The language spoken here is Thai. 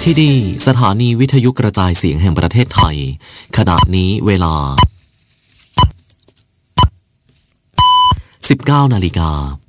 ที่นี่สถานีวิทยุกระจายเสียงแห่งประเทศไทยขณะนี้เวลา 19 นาฬิกา